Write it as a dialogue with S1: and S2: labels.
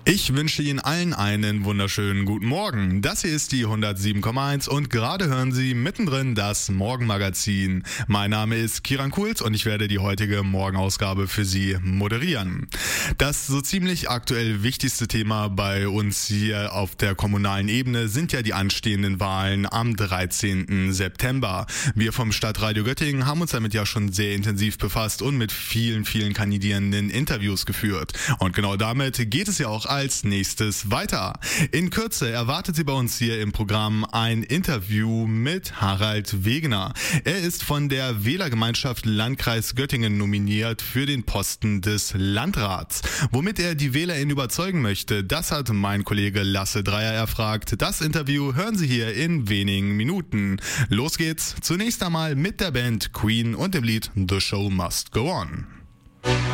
S1: Ich wünsche Ihnen allen einen wunderschönen guten Morgen. Das hier ist die 107,1 und gerade hören Sie mittendrin das Morgenmagazin. Mein Name ist Kiran Kulz und ich werde die heutige Morgenausgabe für Sie moderieren. Das so ziemlich aktuell wichtigste Thema bei uns hier auf der kommunalen Ebene sind ja die anstehenden Wahlen am 13. September. Wir vom Stadtradio Göttingen haben uns damit ja schon sehr intensiv befasst und mit vielen Kandidierenden Interviews geführt. Und genau damit geht es ja auch als nächstes weiter. In Kürze erwartet Sie bei uns hier im Programm ein Interview mit Harald Wegener. Er ist von der Wählergemeinschaft Landkreis Göttingen nominiert für den Posten des Landrats. Womit er die WählerInnen überzeugen möchte, das hat mein Kollege Lasse Dreier erfragt. Das Interview hören Sie hier in wenigen Minuten. Los geht's zunächst einmal mit der Band Queen und dem Lied The Show Must Go On.